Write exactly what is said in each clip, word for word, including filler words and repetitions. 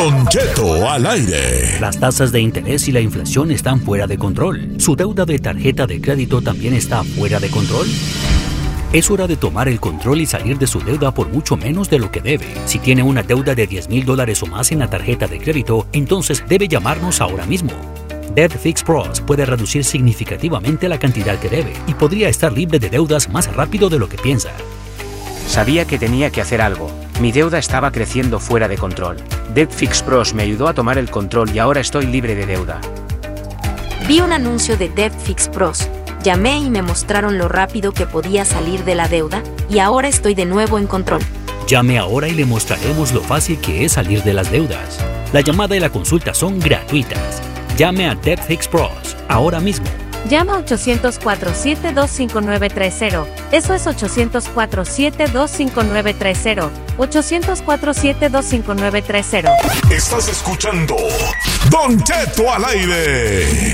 Don Cheto al aire. Las tasas de interés y la inflación están fuera de control. ¿Su deuda de tarjeta de crédito también está fuera de control? Es hora de tomar el control y salir de su deuda por mucho menos de lo que debe. Si tiene una deuda de diez mil dólares o más en la tarjeta de crédito, entonces debe llamarnos ahora mismo. Debt Fix Pros puede reducir significativamente la cantidad que debe y podría estar libre de deudas más rápido de lo que piensa. Sabía que tenía que hacer algo. Mi deuda estaba creciendo fuera de control. Debt Fix Pros me ayudó a tomar el control y ahora estoy libre de deuda. Vi un anuncio de Debt Fix Pros. Llamé y me mostraron lo rápido que podía salir de la deuda y ahora estoy de nuevo en control. Llame ahora y le mostraremos lo fácil que es salir de las deudas. La llamada y la consulta son gratuitas. Llame a Debt Fix Pros ahora mismo. Llama a ochocientos cuatro siete dos cinco nueve tres cero. Eso es ochocientos cuatro siete dos cinco nueve tres cero. ochocientos cuatro siete dos cinco nueve tres cero. Estás escuchando Don Cheto al aire.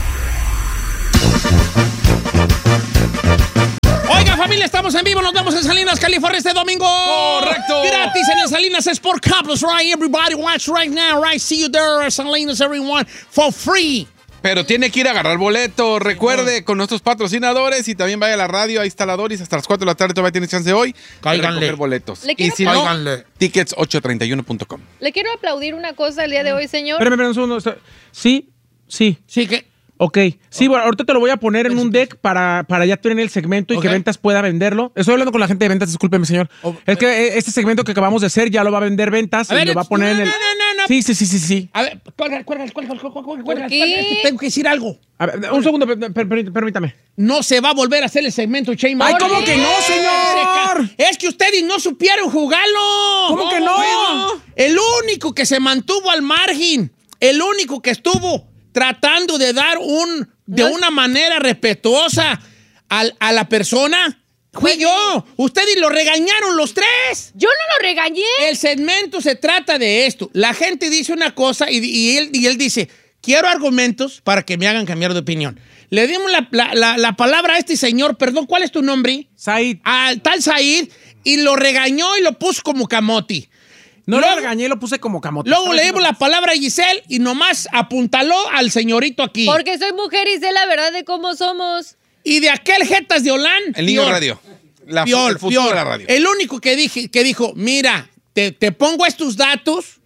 Oiga, familia, estamos en vivo. Nos vemos en Salinas, California este domingo. Correcto. Gratis en el Salinas Sport Complex, right? Everybody watch right now, right? See you there, Salinas, everyone, for free. Pero tiene que ir a agarrar boleto. Recuerde, con nuestros patrocinadores y también vaya a la radio, a instaladores. Hasta las cuatro de la tarde todavía tiene chance hoy de recoger boletos. Le Y quiero- si no, Cáiganle. tickets ocho treinta y uno punto com. Le quiero aplaudir una cosa el día de hoy, señor. Espérame, espérame un segundo. Está- Sí, sí. Sí, que... Ok. Sí, bueno, ahorita te lo voy a poner en un deck para, para ya tener el segmento y Ok. que Ventas pueda venderlo. Estoy hablando con la gente de Ventas, discúlpeme, señor. Oh, es que eh, este segmento que acabamos de hacer ya lo va a vender Ventas A y ver, lo va a poner no, en el... no, no, no, no. Sí, sí, sí, sí, sí. A ver, cuelga, cuelga, cuelga, cuelga, cuelga, cuelga, qué? cuelga. Es que tengo que decir algo. A ver, un segundo, per- per- per- permítame. No se va a volver a hacer el segmento Shane ¡Ay, Martin. cómo que no, señor! Es que ustedes no supieron jugarlo. ¿Cómo que no? El único que se mantuvo al margen, el único que estuvo tratando de dar un, de una manera respetuosa al- a la persona, fui yo. Ustedes lo regañaron los tres. Yo no lo regañé. El segmento se trata de esto. La gente dice una cosa y, y él, y él dice, quiero argumentos para que me hagan cambiar de opinión. Le dimos la, la- la- la palabra a este señor, perdón, ¿cuál es tu nombre? Said. Al tal Said, y lo regañó y lo puso como camote. No Luego- lo regañé, lo puse como camote. Luego le dimos la palabra a Giselle y nomás apuntaló al señorito aquí. Porque soy mujer y sé la verdad de cómo somos. Y de aquel Jetas de Olán. El niño Pior. radio. La, Pior, el futuro pior. de la radio. El único que, dije, que dijo, mira, te, te pongo estos datos,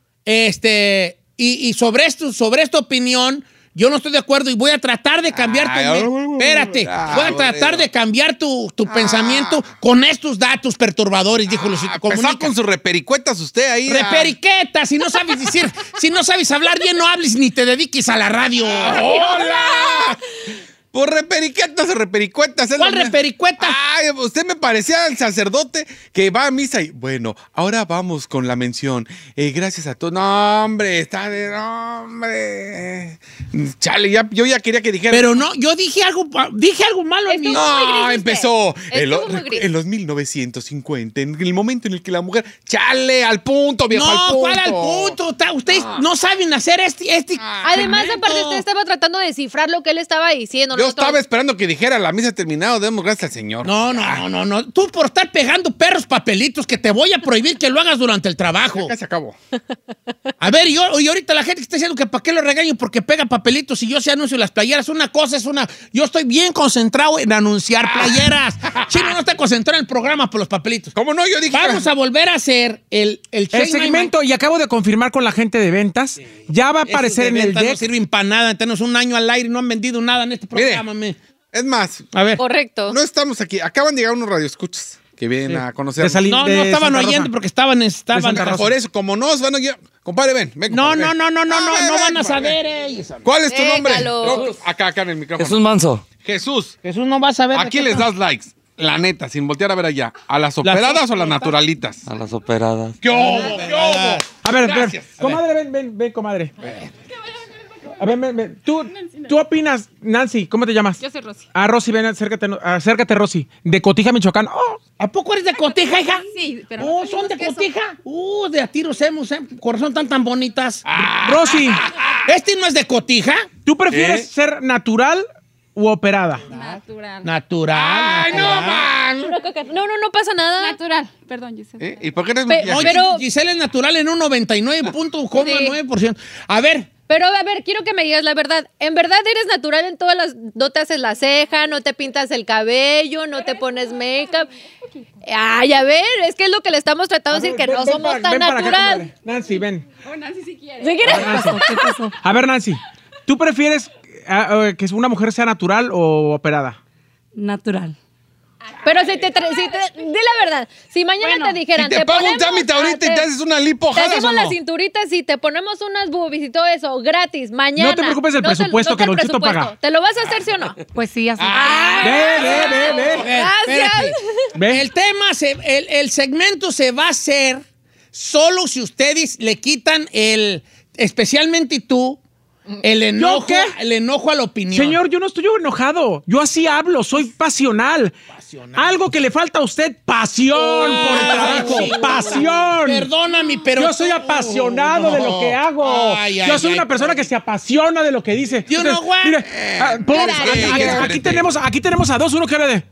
este, y, y sobre, esto, sobre esta opinión, yo no estoy de acuerdo y voy a tratar de cambiar Ay, tu... ay, Espérate, ay, voy a ay, tratar ay. de cambiar tu, tu pensamiento con estos datos perturbadores, dijo Luisito Ah, empezó Comunica. con sus repericuetas usted ahí. ah. Reperiqueta, si no sabes decir, si no sabes hablar bien, no hables ni te dediques a la radio. ¡Hola! Por reperiquetas o repericuetas. es ¿Cuál lo mismo. repericueta? Ay, usted me parecía el sacerdote que va a misa y... Bueno, ahora vamos con la mención. Eh, gracias a todos. No, hombre, está de... No, hombre. Chale, ya, yo ya quería que dijera... Pero no, yo dije algo, dije algo malo en mi... Estuvo muy gris No, usted. empezó en, Estuvo lo- muy gris. en los mil novecientos cincuenta, en el momento en el que la mujer... Chale, al punto, viejo, al No, punto. ¿cuál al punto? Ta- Ustedes no saben hacer este... este Además, segmento. aparte, usted estaba tratando de descifrar lo que él estaba diciendo. Yo Nosotros- estaba esperando que dijera la misa ha terminado, demos gracias al Señor. No, no, no, no, no. Tú por estar pegando perros papelitos que te voy a prohibir que lo hagas durante el trabajo. Ya se acabó. A ver, y, yo- y ahorita la gente que está diciendo que para qué lo regaño porque pega papelitos y yo se anuncio las playeras. Una cosa es una... Yo estoy bien concentrado en anunciar playeras. Chino no está concentrado en el programa por los papelitos. ¿Cómo no? Yo dije... Vamos a volver a hacer el... El, El segmento, y acabo de confirmar con la gente de Ventas, ya va a aparecer en el No deck. sirven para nada. Tenemos un año al aire y no han vendido nada en este Mire. programa. me. Es más, A ver. Correcto. no estamos aquí. Acaban de llegar unos radioescuchas que vienen a conocer. De Sali- No, de no estaban Santa oyendo Rosa. porque estaban... estaban Santa Rosa. Por eso, como no os van a guiar... Compadre, ven, ven, No, compadre, no, ven. no, no, no, no, ven, no ven, van a compadre. saber ellos. ¿Cuál es tu nombre? Déjalo. No, acá, acá en el micrófono. Jesús Manso. Jesús. Jesús no va a saber. de Aquí qué les está- das likes. La neta, sin voltear a ver allá. ¿A las operadas o a las naturalitas? A las operadas. ¿Qué obo? ¿Qué obo? A ver, Gracias. ver. Comadre, ven, ven, ven, comadre. A ver, ven, ven. ¿Tú, ¿Tú opinas, Nancy? ¿Cómo te llamas? Yo soy Rosy. Ah, Rosy, ven, acércate, acércate, Rosy. De Cotija, Michoacán. Oh, ¿A poco eres de Cotija, hija? Sí, pero Oh, no ¿son de tenemos Cotija? Uh, de a tiros hemos, eh. Corazón tan tan bonitas. Rosy, ¿Este no es de Cotija? ¿tú prefieres ¿Eh? ser natural u operada? Natural. Natural. ¡Ay, no, natural. man! No, no, no pasa nada. Natural. Perdón, Giselle. ¿Eh? ¿Y por qué eres Pe- maquillaje? Oye, Pero- Giselle es natural en un noventa y nueve punto nueve por ciento. A ver, Pero a ver, quiero que me digas la verdad. ¿En verdad eres natural en todas las... No te haces la ceja, no te pintas el cabello, no te pones make-up? Ay, a ver, es que es lo que le estamos tratando de decir, que Ven, no ven somos para- tan ven para acá, natural. comadre. Nancy, ven. Oh, Nancy si quiere. ¿Sí quieres? A ver, Nancy, ¿tú prefieres ah, eh, que una mujer sea natural o operada? Natural. Pero si te, tra- si te... Di la verdad. Si mañana Bueno, te dijeran... Si te pago un ponemos- trámite ahorita y ah, te haces una lipo, Te ¿jalas hacemos o las no? cinturitas y te ponemos unas boobies y todo eso gratis mañana. No te preocupes del No te- presupuesto no te que el Don Cheto presupuesto. paga. ¿Te lo vas a hacer, sí o no? Pues sí, así. Ve, ve, ve, ve. a ver, Gracias. espérate. Ve. El tema, se, el, el segmento se va a hacer solo si ustedes le quitan el, especialmente tú, el enojo, qué? el enojo a la opinión. Señor, yo no estoy enojado. Yo así hablo, soy pasional. Pasional. Algo que le falta a usted, pasión por el trabajo. sí. Pasión. Perdóname, pero Yo soy apasionado de lo que hago. Ay, ay, Yo soy ay, una persona ay. que se apasiona de lo que dice. You know what? mire, ah, pon- Espérate, aquí, aquí- espérate. aquí tenemos, aquí tenemos a dos, uno que habla de.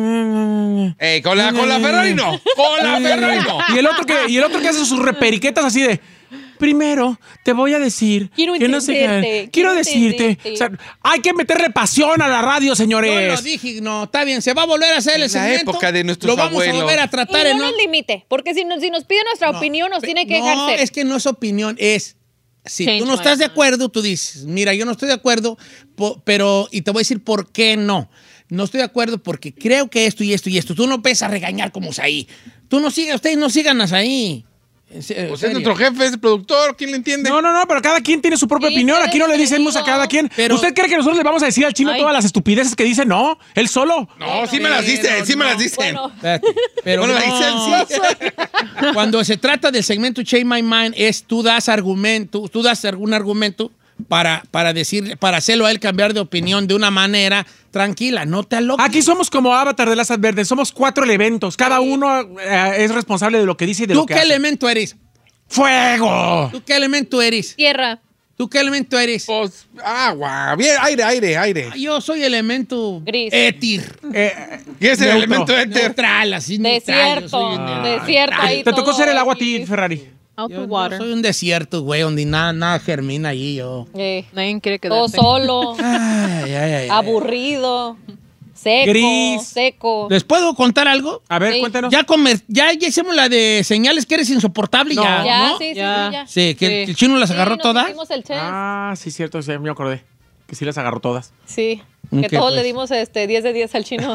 Ey, con la, con la Ferrari no. Con la Ferrari no. Y el otro que, y el otro que hace sus reperiquetas así de. Primero, te voy a decir. Quiero que no sé qué- entenderte, quiero quiero decirte. entenderte. O sea, hay que meterle pasión a la radio, Yo señores. lo dije, no, está bien, se va a volver a hacer el En la segmento. época de nuestros Lo vamos abuelos. a volver a Y tratar no en nos limite, porque si nos, si nos pide nuestra opinión, nos tiene que dejar No, ser. es que no es opinión, es... Si Change tú no my estás de mind. acuerdo, tú dices, mira, yo no estoy de acuerdo, po- pero... Y te voy a decir por qué no. No estoy de acuerdo porque creo que esto y esto y esto. Tú no ves a regañar como ahí. Tú no sigas, ustedes no sigan ahí. En se- en Pues es serio. nuestro jefe, es el productor, ¿quién le entiende? No, no, no, pero cada quien tiene su propia Sí, opinión. pero Aquí no le es decimos a creído. cada quien. Pero- ¿Usted cree que nosotros le vamos a decir al chino Ay. todas las estupideces que dice? No, él solo. No, sí me las dicen, Pero sí me no. las dicen. Bueno, Espérate, pero Bueno, no. la dicen, sí. Cuando se trata del segmento Change My Mind, es tú das argumento, tú das algún argumento para, para decir, para hacerlo a él cambiar de opinión de una manera tranquila, no te aloques. Aquí somos como Avatar de las Verdes. Somos cuatro elementos. Cada uno eh, es responsable de lo que dice y de ¿Tú lo que qué hace. elemento eres? ¡Fuego! ¿Tú qué elemento eres? tierra. ¿Tú qué elemento eres? Pues, agua, bien, aire, aire, aire. Yo soy elemento Gris. éter. Eh, ¿Y es el Neutro. elemento éter? Neutral, así neutral. Yo soy Desierto. un- Desierto. ahí te tocó todo ser el agua a así. ti, Ferrari. Yo, yo soy un desierto, güey, donde nada, nada germina ahí yo. Eh, Nadie quiere todo quedarse. solo, Ay, ay, ay, ay. aburrido, seco, Gris. seco. ¿Les puedo contar algo? A ver, Sí. cuéntanos. Ya, comer, ya, ya hicimos la de señales que eres insoportable, No. ya, Ya, ¿no? sí, sí, Ya. sí, ya. Sí, que Sí. el chino las Sí, agarró nos todas. hicimos el chance. Ah, sí, cierto, sí, me acordé. Que sí las agarró todas. Sí, Ok, que todos pues. le dimos este diez de diez al chino.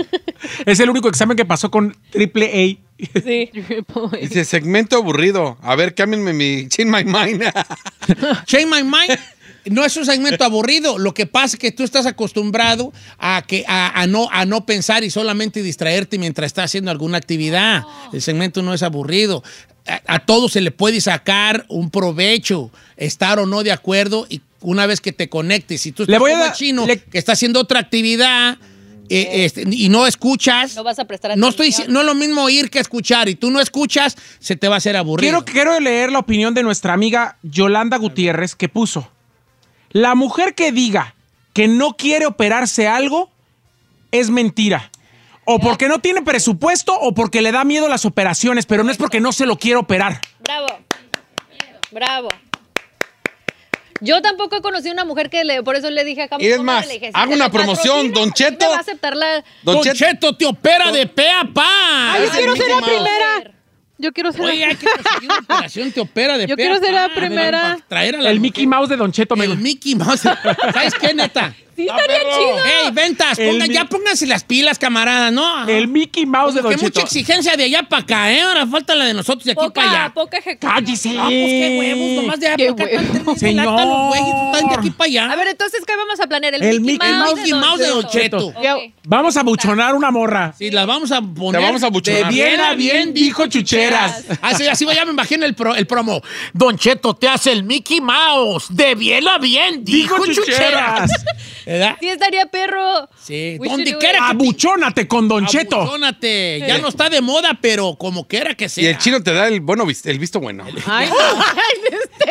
Es el único examen que pasó con triple A. Sí. Dice, segmento aburrido. A ver, cámbienme mi Change My Mind. Change My Mind no es un segmento aburrido. Lo que pasa es que tú estás acostumbrado a, que, a, a no, a no pensar y solamente distraerte mientras estás haciendo alguna actividad. El segmento no es aburrido. A, a todo se le puede sacar un provecho, estar o no de acuerdo. Y una vez que te conectes, si tú Le estás voy a como dar- el chino le- que está haciendo otra actividad eh, este, y no escuchas, No vas a prestar no, atención. estoy, dici- no es lo mismo oír que escuchar. Y tú no escuchas, se te va a hacer aburrido. Quiero, quiero leer la opinión de nuestra amiga Yolanda Gutiérrez, que puso: la mujer que diga que no quiere operarse algo es mentira. O porque no tiene presupuesto o porque le da miedo las operaciones, pero no es porque no se lo quiere operar. Bravo. Bravo. Yo tampoco he conocido una mujer que le, por eso le dije acá a mi Y es comadre, más, le dije, hago te una lo promoción, patrocino, Don sí Cheto. me va a aceptar la... Don Don Cheto. Cheto te opera de pe a pa. Ay, yo Es quiero el ser la Mickey Mouse. primera. Yo quiero ser Oye, la hay que conseguir una operación, te opera de Yo pe quiero a ser pa. la primera. Para traer a la El Mickey Mouse de Don Cheto. me- El Mickey Mouse. ¿Sabes qué, neta? Sí, estaría chido. Hey, ventas, El pongan- Mi- ya pónganse las pilas, camaradas, ¿no? El Mickey Mouse de Como Don que mucha Cheto. exigencia de allá para acá, ¿eh? Ahora falta la de nosotros de aquí para Poca, allá. poca ejecución. ¡Cállese! No, pues qué huevos, nomás de allá Qué para acá. huevos. Están Señor. lata los güeyes, están de aquí para allá. A ver, entonces, ¿qué vamos a planear? El, El Mickey, Mickey Mouse, Mickey Mouse de Don Cheto. Ok. Vamos a buchonar una morra. Sí, las vamos a poner. Te vamos a buchonar. De bien a bien, dijo Chucheras. Así, así ya me imagino el, pro- el promo. Don Cheto te hace el Mickey Mouse. De bien a bien, dijo, Dijo Chucheras. Chucheras. ¿Verdad? Sí, estaría perro. Sí, We donde should do quiera it. que Abuchónate con Don Cheto. Abuchónate. Ya no está de moda, pero como quiera que sea. Y el chino te da el, bueno, vis- el visto bueno. Ay, Este güey.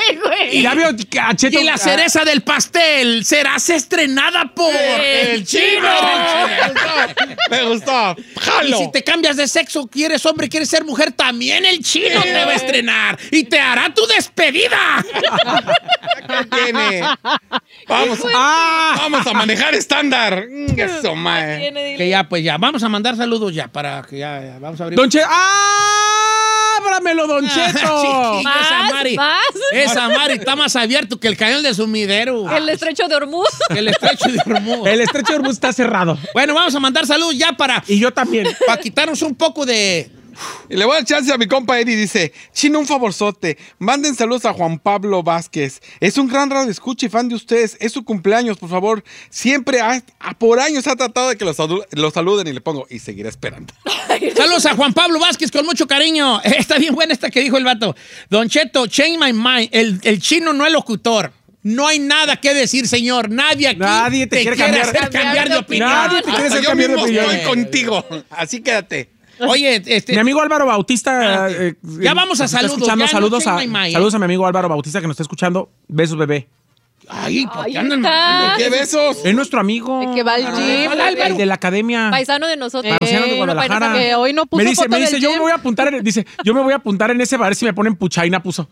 Y, ya vio a Cheto. y la cereza del pastel serás estrenada por el, chino. Me gustó. Y si te cambias de sexo, quieres hombre, quieres ser mujer, también el chino te va a estrenar y te hará tu despedida. ¿Qué tiene? Vamos, ah, vamos a manejar estándar. Eso, mae. Que ya, pues ya, vamos a mandar saludos ya para que ya, ya vamos a abrir. Don Cheto. ¡Ah! ¡Ábramelo, Don Cheto! Chiquillo, esa Más, Mari. más. Esa Mari está más abierto que el cañón de sumidero. El estrecho de Hormuz. El estrecho de Hormuz. El estrecho de Hormuz está cerrado. Bueno, vamos a mandar saludos ya para, Y yo también. para quitarnos un poco de... Y le voy a dar chance a mi compa Eddie. Dice, Chino, un favorzote. Manden saludos a Juan Pablo Vázquez. Es un gran radio escucha y fan de ustedes. Es su cumpleaños, por favor. Siempre, ha, ha- por años ha tratado de que los, adu- los saluden y le pongo, y seguiré esperando. Saludos a Juan Pablo Vázquez con mucho cariño. Está bien buena esta que dijo el vato. Don Cheto, change my mind. El, el chino no es locutor. No hay nada que decir, señor. Nadie aquí Nadie te quiere cambiar- hacer cambiar de opinión. Nadie te quiere Hasta hacer yo cambiar de mismo opinión. estoy contigo. Así quédate. Oye, este... Mi amigo Álvaro Bautista. Ah, eh, ya eh, vamos a nos está saludos, escuchando. ya no saludos, a, change my mind. saludos a mi amigo Álvaro Bautista que nos está escuchando. Besos, bebé. Ay, ¿por Ahí qué andan está. mandando? ¿Qué besos? Es nuestro amigo. El que va al Ah, gym. ¿cuál Álvaro? El de la academia. Paisano de nosotros. Paisano de Eh, Guadalajara. paisano que hoy no puso me dice, foto me del dice, yo gym. me voy a apuntar en, dice, yo me voy a apuntar en ese bar si me ponen puchaina, puso.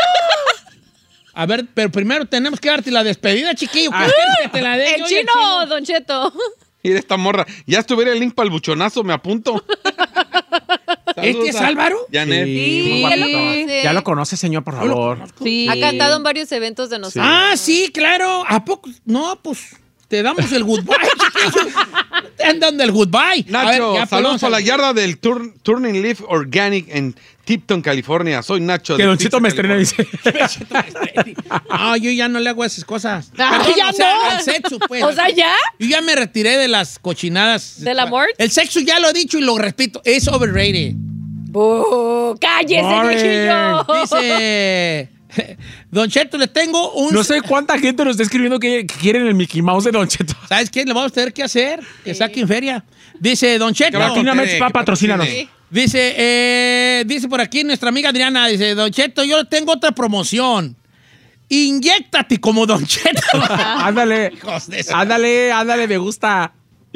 A ver, pero primero tenemos que darte la despedida, chiquillo. Ah. ¿Qué quieres que te la dé? El Yo y chino, Don Cheto. Mira esta morra. Ya estuviera el link para el buchonazo, me apunto. ¿Este es Álvaro? Janet. Sí, muy ya lo guapito. conoce. Ya lo conoce, señor, por favor. Sí. Ha cantado en varios eventos de nosotros. Ah, sí, claro. ¿A poco? No, pues te damos el goodbye, chiquillo. Te han dando el goodbye. A Nacho, ver, ya, saludos pues, por la vamos a- yarda del Turn- Turning Leaf Organic en Tipton, California. Soy Nacho. Que de Don Cheto Tipton, me estrena, California. dice. Ah, yo ya no le hago esas cosas. Ah, Perdón, ya o sea, no. al sexo, pues. O sea, ¿ya? Yo ya me retiré de las cochinadas. ¿Del amor? El sexo ya lo he dicho y lo repito. Es overrated. ¡Oh, cállese, Ore. viejillo! Dice... Don Cheto, le tengo un... No sé cuánta gente nos está escribiendo que, que quieren el Mickey Mouse de Don Cheto. ¿Sabes qué? Le vamos a tener que hacer que saquen feria. Dice Don Cheto. Que va con Latina Tere, Mets, pa, que patrocínanos. patrocine. Dice, eh, dice por aquí nuestra amiga Adriana, dice, Don Cheto, yo tengo otra promoción. Inyéctate como Don Cheto. Ándale, Hijos de esa- ándale, ándale, me gusta.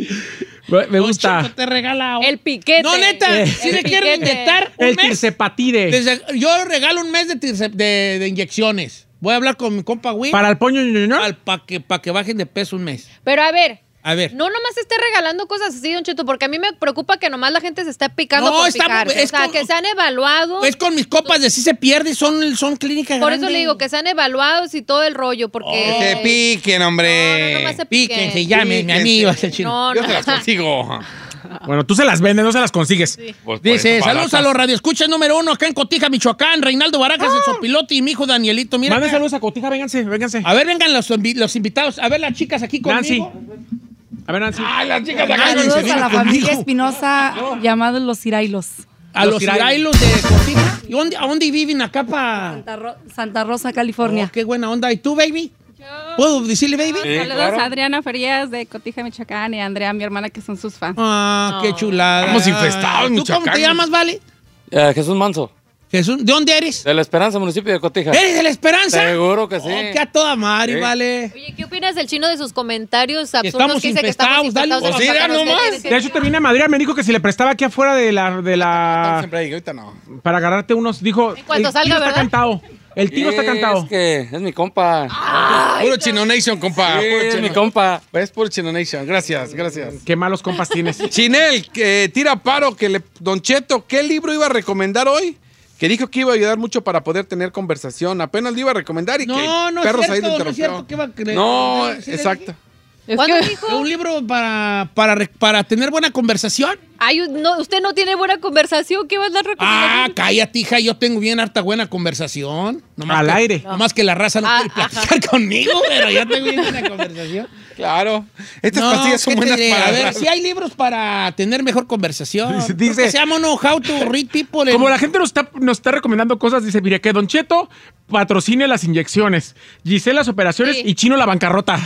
Me me Don gusta. Cheto te regala un- El piquete. No, neta, Eh. si le El quieren piquete. inyectar un El mes. tirsepatide. desde- yo regalo un mes de, tirse- de, de inyecciones. Voy a hablar con mi compa Will Para el poño, ¿no? para que, pa que bajen de peso un mes. Pero a ver, A ver. no nomás esté regalando cosas así, Don Cheto, porque a mí me preocupa que nomás la gente se esté picando No, por está- picar. es o sea, como- que sean evaluados. Es con mis copas de si se pierde y son, son clínicas Por eso grandes. le digo que sean evaluados y todo el rollo, porque... Que se piquen, hombre. No, no, nomás se piquen. Piquen, se llame, mi Píquense. amigo, es el chino. No, Yo no. te las consigo. Bueno, tú se las vendes, no se las consigues. Pues por Dice, eso, saludos baratas. a los radioescuchas número uno acá en Cotija, Michoacán. Reinaldo Barajas, el sopilote y mi hijo Danielito. Mira, Manden acá. saludos a Cotija, vénganse, vénganse. A ver, vengan los, invi- los invitados. A ver, las chicas aquí Nancy. conmigo. A ver, Nancy. Ay, las chicas de acá. Ay, Saludos se a vino la conmigo. familia Espinosa, llamados Los Irailos. A Los los irailos. irailos de Cotija. ¿Y dónde, a dónde viven acá, pa? Santa, Ro- Santa Rosa, California. Oh, qué buena onda. ¿Y tú, baby? ¿Puedo decirle, baby? Saludos a Adriana Farías de Cotija, Michoacán, y a Andrea, mi hermana, que son sus fans. Ah, qué chulada. Estamos infestados, ¿Tú Michoacán. cómo te llamas, vale? Eh, Jesús Manso, Jesús, ¿de dónde eres? de La Esperanza, municipio de Cotija. ¿Eres de La Esperanza? Seguro que sí. Oh, que a toda madre, Sí. vale. Oye, ¿qué opinas del chino de sus comentarios absurdos estamos que dice que estamos infestados, dale. infestados de Pues sí, pájaros? ya ¿Qué nomás. tienes que De hecho, te viene a Madrid, me dijo que si le prestaba aquí afuera de la... De la Siempre ahí, ahorita no. para agarrarte unos, dijo... En cuanto el salga, tiro está ¿verdad? cantado. El tiro está Sí, cantado. Es que es mi compa. Puro Chino Nation, compa. Sí, Puro es Chino- mi compa. Es puro Chino Nation. Gracias, gracias. Qué malos compas tienes. Chinel, que tira paro, que le... Don Cheto, ¿qué libro iba a recomendar hoy? Que dijo que iba a ayudar mucho para poder tener conversación. Apenas le iba a recomendar y No, que no es perros ahí cierto, de no es cierto que va a creer. No, ¿Sí le exacto. ¿Cuándo que- dijo? ¿Un libro para, para, re- para tener buena conversación? Ay, no, usted no tiene buena conversación. ¿Qué va a dar Ah, recomendando? cállate, hija. Yo tengo bien harta buena conversación. Nomás Al que- aire. Nomás que la raza no Ah, quiere platicar conmigo, pero yo tengo bien buena conversación. Claro. Estas No, pastillas son ¿qué te buenas diré? para... A ver, si hay libros para tener mejor conversación. Dice- Creo dice- que se llama uno How to Read People. en- Como la gente nos está, nos está recomendando cosas, dice, mire, que Don Cheto patrocine las inyecciones, Giselle las operaciones Sí. y Chino la bancarrota.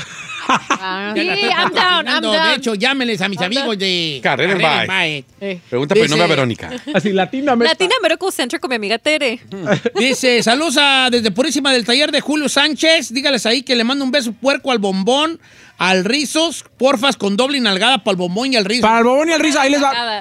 Ah, Ya sí, la estoy I'm down, I'm patrocinando. down. De hecho, llámenles a mis I'm amigos down. de Carrera en Carrera en Bike. Bike. Eh. Pregunta por el Dice- nombre a Verónica. Así, Latinoamérica. Latina American Center con mi amiga Tere. Dice, saludos a, desde Purísima del taller de Julio Sánchez. Dígales ahí que le mando un beso puerco al bombón, al rizos, porfas con doble nalgada para el bombón y al rizo. Para el bobón y el rizo, ahí les va. Nada.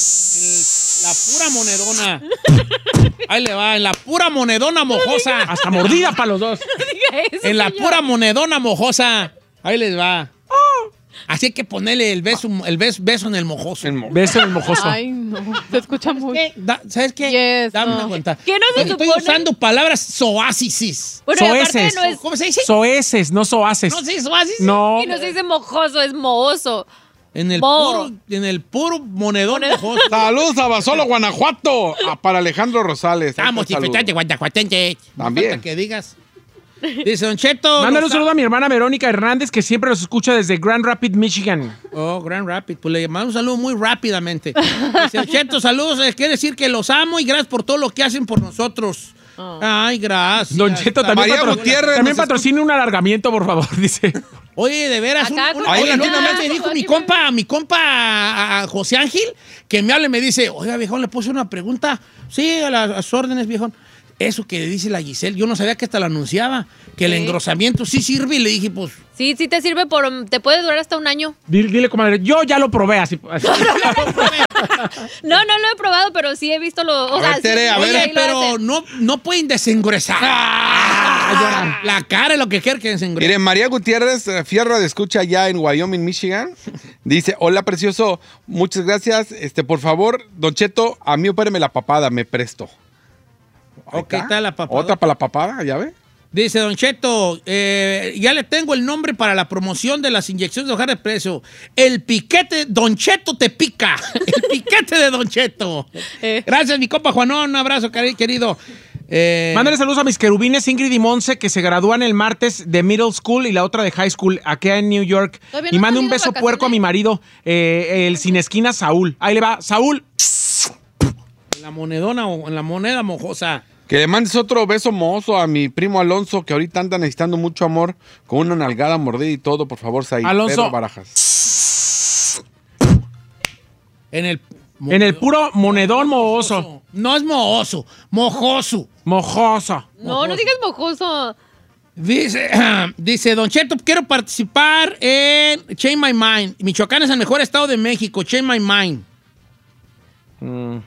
La pura monedona. Ahí le va, en la pura monedona mojosa. Hasta mordida para los dos. Diga eso, En la señor. pura monedona mojosa. Ahí les va. Así hay que ponerle el beso, el beso, beso en el mojoso. Beso en el mojoso. Ay, no. Se escucha muy. ¿Qué? Da- ¿Sabes qué? Yes, Dame no. una cuenta. ¿Qué no se Estoy supone? usando palabras soácisis. Bueno, y aparte Soeces. no es... ¿Cómo se dice? Soeces, no soaces. No se dice soácisis. No. Y no se dice mojoso, es mohoso. En el, Mo. puro, en el puro monedón Monedón. mojoso. Saludos a Basolo, Guanajuato. Ah, para Alejandro Rosales. Estamos Saludos. chifetantes, guanajuatenses. También. No falta que digas. Dice Don Cheto. Mándale un los- saludo a mi hermana Verónica Hernández, que siempre los escucha desde Grand Rapids, Michigan. Oh, Grand Rapid. Pues le mando un saludo muy rápidamente. Dice Don Cheto, saludos. eh, Quiere decir que los amo y gracias por todo lo que hacen por nosotros. Ay, gracias. Don Cheto también, María patro- Gutiérrez también nos patrocina un alargamiento, por favor, dice. Oye, de veras, un, Acá, un- con- oye, Ahí no, la- nada más me dijo mi compa, mi compa a, a José Ángel, que me habla y me dice, oiga, viejón, le puse una pregunta. Sí, a las, a sus órdenes, viejón. Eso que dice la Giselle, yo no sabía que hasta lo anunciaba, que el Sí. engrosamiento sí sirve, y le dije, pues, Sí, sí te sirve por... Te puede durar hasta un año. Dile, dile, comadre, yo ya lo probé así. así. No, no lo he probado, pero sí he visto lo... O A sea, ver, Tere, sí, a ver. oye, oye, ahí lo pero hacen. no, no pueden desengruesar. Ah. La cara es lo que quiere que desengruese. Miren, María Gutiérrez, eh, Fierro de escucha allá en Wyoming, Michigan. Dice, hola, precioso, muchas gracias. Este, por favor, Don Cheto, a mí opéreme la papada, me presto. Ahí Ok, está la papada. Otra para la papada, ¿ya ve? Dice Don Cheto, eh, ya le tengo el nombre para la promoción de las inyecciones de hogar de preso. El piquete Don Cheto te pica. El piquete de Don Cheto. Eh. Gracias, mi compa Juanón. Un abrazo, cari- querido. Eh, Mándale saludos a mis querubines Ingrid y Monse, que se gradúan el martes de middle school y la otra de high school, aquí en New York. Todavía Y no mande han un salido beso vacaciones. puerco a mi marido, eh, el sin esquina Saúl. Ahí le va, Saúl. en la monedona o en la moneda mojosa. Que le mandes otro beso mozo a mi primo Alonso, que ahorita anda necesitando mucho amor, con una nalgada mordida y todo, por favor, Saí. Alonso. Pedro Barajas. En el, En el puro monedón mohoso. No es mohoso, mojoso. Mojoso. No, no digas mojoso. Dice, dice, Don Cheto, quiero participar en Change My Mind. Michoacán es el mejor estado de México, Change My Mind. Mm.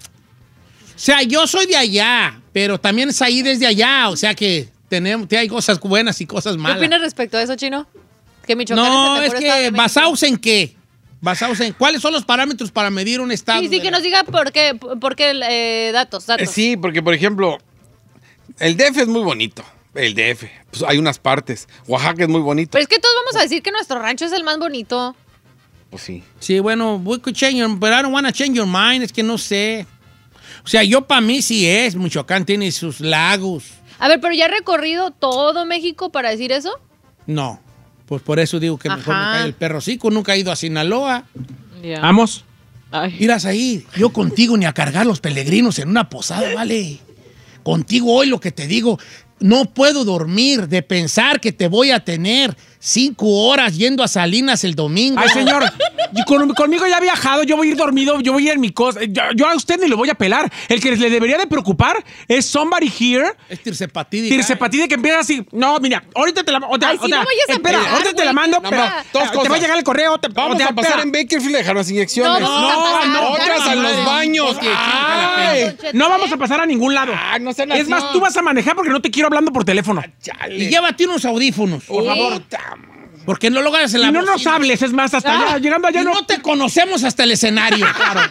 O sea, yo soy de allá, pero también es ahí desde allá. O sea que tenemos, hay cosas buenas y cosas ¿Qué malas. opinas respecto a eso, Chino? Que Michoacán No, es es el mejor estado de que México. basados en qué. Basados en cuáles son los parámetros para medir un estado. Sí, sí, de que la- nos diga por qué, por qué eh, datos, Eh, datos. sí, porque, por ejemplo, el D F es muy bonito. El D F. Pues hay unas partes. Oaxaca es muy bonito. Pero es que todos vamos a decir que nuestro rancho es el más bonito. Pues sí. Sí, bueno, we could change your, but I don't want to change your mind. Es que no sé. O sea, yo para mí sí es. Michoacán tiene sus lagos. A ver, pero ya he recorrido todo México para decir eso. No, pues por eso digo que mejor Ajá. me cae el perrocico. Nunca he ido a Sinaloa. Vamos. Irás ahí, yo contigo ni a cargar los peregrinos en una posada, vale. Contigo hoy lo que te digo, no puedo dormir de pensar que te voy a tener cinco horas yendo a Salinas el domingo. Ay, señor, y con- conmigo ya ha viajado, yo voy a ir dormido, yo voy a ir en mi cosa. Yo, yo a usted ni lo voy a pelar. El que le debería de preocupar es somebody here. Es tirsepatide. Tirsepatide que empieza así. No, mira, ahorita te la mando. Ay, sí, no vayas a espera, empezar, ahorita te güey, la mando, nada pero más. Dos te va a cosas. llegar el correo. Te, Vamos o te- a pasar espera. en Bakerfield a dejar las inyecciones. No, vamos a pasar. no, otras a los baños. Oye, Ay. Don Cheto, No vamos ¿eh? a pasar a ningún lado. Ah, no sean Es así. más, tú vas a manejar porque no te quiero hablando por teléfono. Y llévate unos audífonos, por favor. Porque no lo hagas en la Y no nos bocina. hables, es más, hasta allá, llegando allá Y no. no te conocemos hasta el escenario.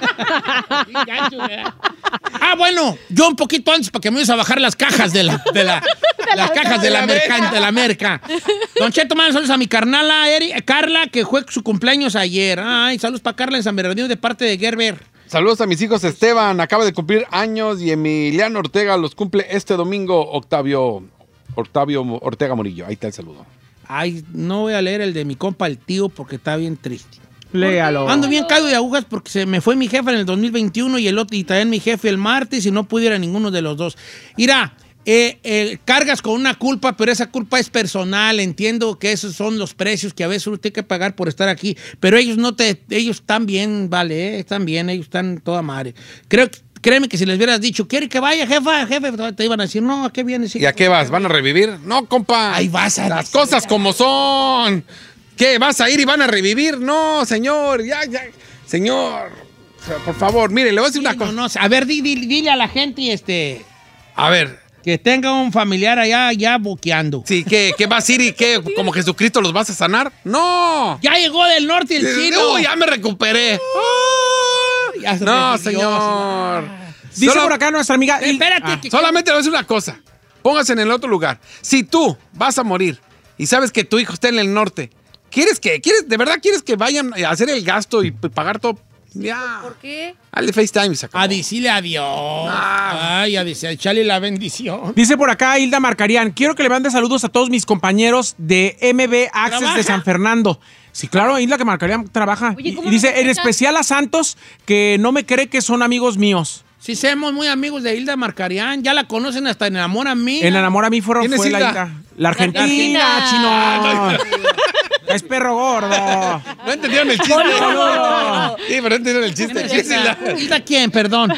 Ah, bueno, yo un poquito antes para que me vayas a bajar las cajas de la, de la, las cajas de la, merca, de la merca. Don Cheto, manda saludos a mi carnala Eri, Carla, que fue su cumpleaños ayer. Ay, saludos para Carla en San Bernardino de parte de Gerber. Saludos a mis hijos Esteban, acaba de cumplir años, y Emiliano Ortega los cumple este domingo, Octavio, Octavio Ortega Murillo. Ahí está el saludo. Ay, no voy a leer el de mi compa el tío porque está bien triste. Léalo. Ando bien caído de agujas porque se me fue mi jefe en el dos mil veintiuno y el otro y también mi jefe el martes y no pude ir a ninguno de los dos. Mira, eh, eh, cargas con una culpa, pero esa culpa es personal. Entiendo que esos son los precios que a veces uno tiene que pagar por estar aquí, pero ellos no te, ellos están bien, vale, eh, están bien, ellos están toda madre. Creo que Créeme que si les hubieras dicho, ¿quiere que vaya, jefa? Jefe, te iban a decir, no, ¿a qué vienes? ¿Y a qué vas? ¿Van a revivir? No, compa. Ahí vas a Las decir, cosas como son. ¿Qué? ¿Vas a ir y van a revivir? No, señor, ya, ya. Señor, o sea, por favor, mire, le voy a decir Sí, una cosa. no, no, a ver, di- di- dile a la gente este, A ver, que tenga un familiar allá ya boqueando. sí, ¿qué, qué vas a ir y qué? ¿Como Jesucristo los vas a sanar? ¡No! Ya llegó del norte el chino. ¡Uy, ya me recuperé! Ya se No, revivió, señor. Dice Solo- por acá nuestra amiga. sí. Espérate. Ah, que- solamente le voy a decir una cosa. Póngase en el otro lugar. Si tú vas a morir y sabes que tu hijo está en el norte, ¿quieres que, quieres, de verdad quieres que vayan a hacer el gasto y p- pagar todo? Ya. ¿Por qué? Hazle FaceTime y se acabó. A decirle adiós. Ah. Ay, a decirle, echarle la bendición. Dice por acá Hilda Marcarian, quiero que le mande saludos a todos mis compañeros de M B Access ¿Trabaja? de San Fernando. Sí, claro, Hilda que Marcarian trabaja. Oye, y, ¿cómo y dice, nos en escuchan? especial a Santos, que no me cree que son amigos míos. Sí, somos muy amigos de Hilda Marcarian. Ya la conocen hasta en Amor a mí. En Enamora a mí fueron, ¿Quién es fue la Hilda? Hilda. La Argentina, Argentina. chino. Es perro gordo. No entendieron el chiste. Boludo. Sí, pero no entendieron el chiste. Sí, sí, la- ¿Hilda quién? Perdón.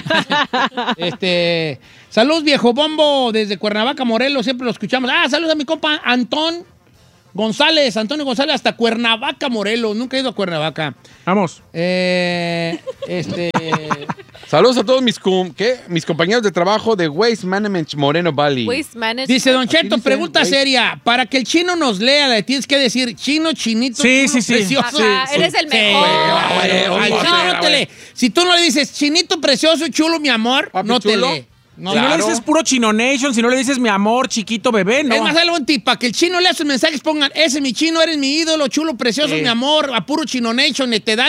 este, saludos, viejo bombo, desde Cuernavaca, Morelos, siempre lo escuchamos. Ah, saludos a mi compa Antón González, Antonio González, hasta Cuernavaca, Morelos. Nunca he ido a Cuernavaca. Vamos. Eh, este, Saludos a todos mis, com- ¿qué? mis compañeros de trabajo de Waste Management Moreno Valley. Waste Management. dice Don Cheto, dice, pregunta güey. seria. Para que el chino nos lea, le tienes que decir chino, chinito, Sí, chulo, sí, sí. precioso. Ajá, eres el mejor. güey, güey, al güey, chino güey. no te lee. Si tú no le dices chinito, precioso, chulo, mi amor, Papi no te chulo. lee. No, Si no le Claro. dices puro Chino Nation, si no le dices mi amor, chiquito bebé, no. Es más, dale un tip, para que el chino lea sus mensajes, pongan, ese es mi chino, eres mi ídolo, chulo, precioso, Sí. mi amor, a puro chino nation, te dan